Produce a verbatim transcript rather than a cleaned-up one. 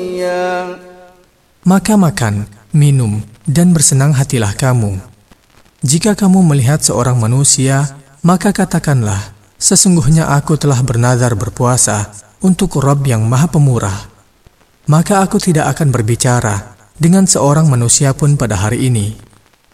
Maka makan, minum, dan bersenang hatilah kamu. Jika kamu melihat seorang manusia, maka katakanlah, sesungguhnya aku telah bernazar berpuasa untuk Rabb yang Maha Pemurah. Maka aku tidak akan berbicara dengan seorang manusia pun pada hari ini,